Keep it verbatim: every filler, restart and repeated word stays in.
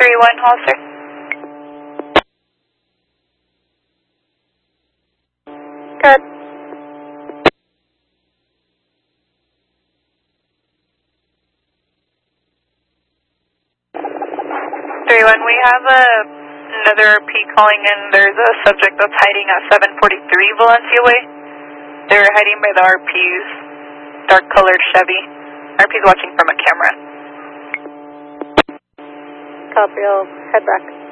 three one, Hollister. Good. three one, we have a, another R P calling in. There's a subject that's hiding at seven forty-three Valencia Way. They're hiding by the R P's dark colored Chevy. R P's watching from a camera. Copy, I'll head back.